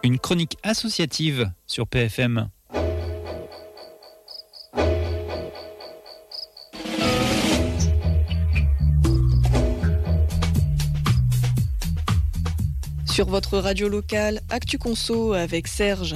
une chronique associative sur PFM. Sur votre radio locale, Actu Conso avec Serge.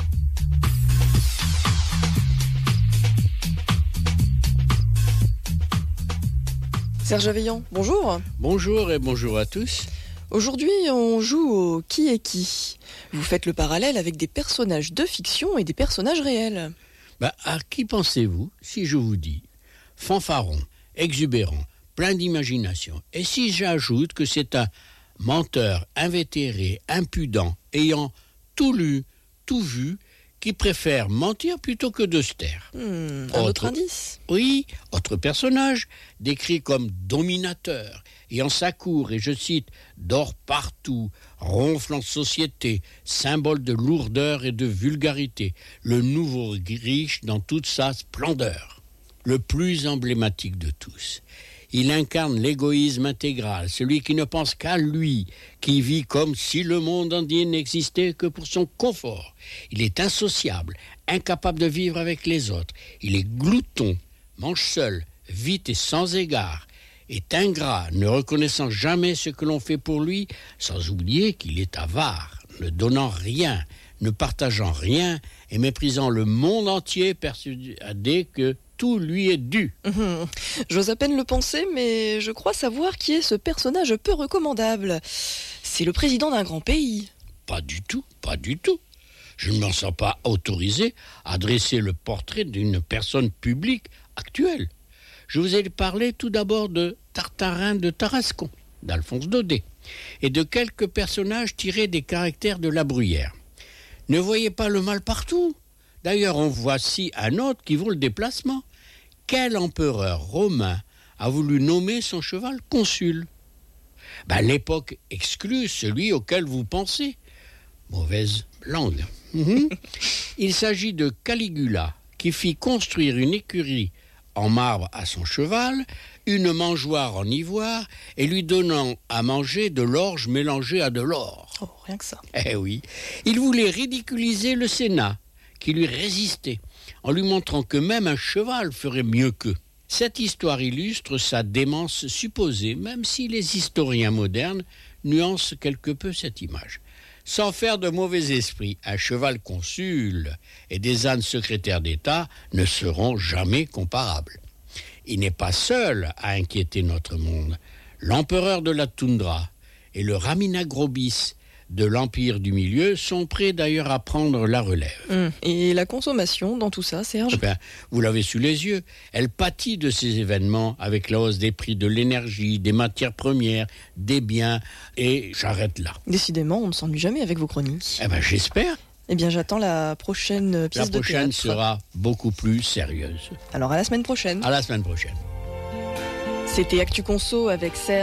Serge Aveillant, bonjour. Bonjour et bonjour à tous. Aujourd'hui, on joue au Qui est qui. Vous faites le parallèle avec des personnages de fiction et des personnages réels. À qui pensez-vous si je vous dis fanfaron, exubérant, plein d'imagination? Et si j'ajoute que c'est un menteur, invétéré, impudent, ayant tout lu, tout vu, qui préfère mentir plutôt que de se taire. Un autre indice? Oui, autre personnage, décrit comme dominateur, ayant sa cour, et je cite, dort partout, ronfle en société, symbole de lourdeur et de vulgarité, le nouveau riche dans toute sa splendeur. Le plus emblématique de tous. Il incarne l'égoïsme intégral, celui qui ne pense qu'à lui, qui vit comme si le monde entier n'existait que pour son confort. Il est insociable, incapable de vivre avec les autres. Il est glouton, mange seul, vite et sans égard, est ingrat, ne reconnaissant jamais ce que l'on fait pour lui, sans oublier qu'il est avare, ne donnant rien, ne partageant rien et méprisant le monde entier, persuadé que tout lui est dû. J'ose à peine le penser, mais je crois savoir qui est ce personnage peu recommandable. C'est le président d'un grand pays. Pas du tout, pas du tout. Je ne m'en sens pas autorisé à dresser le portrait d'une personne publique actuelle. Je vous ai parlé tout d'abord de Tartarin de Tarascon, d'Alphonse Daudet, et de quelques personnages tirés des caractères de La Bruyère. Ne voyez pas le mal partout. D'ailleurs, en voici un autre qui vaut le déplacement. Quel empereur romain a voulu nommer son cheval consul? L'époque exclut celui auquel vous pensez. Mauvaise langue. Il s'agit de Caligula, qui fit construire une écurie en marbre à son cheval, une mangeoire en ivoire, et lui donnant à manger de l'orge mélangée à de l'or. Oh, rien que ça. Eh oui, il voulait ridiculiser le Sénat, qui lui résistait, en lui montrant que même un cheval ferait mieux qu'eux. Cette histoire illustre sa démence supposée, même si les historiens modernes nuancent quelque peu cette image. Sans faire de mauvais esprit, un cheval consul et des ânes secrétaires d'État ne seront jamais comparables. Il n'est pas seul à inquiéter notre monde. L'empereur de la toundra et le Raminagrobis de l'Empire du Milieu sont prêts d'ailleurs à prendre la relève. Et la consommation dans tout ça, Serge? Vous l'avez sous les yeux. Elle pâtit de ces événements avec la hausse des prix de l'énergie, des matières premières, des biens, et j'arrête là. Décidément, on ne s'ennuie jamais avec vos chroniques. J'espère. Eh bien, j'attends la prochaine pièce de théâtre. La prochaine sera beaucoup plus sérieuse. Alors, à la semaine prochaine. À la semaine prochaine. C'était Actu Conso avec Serge.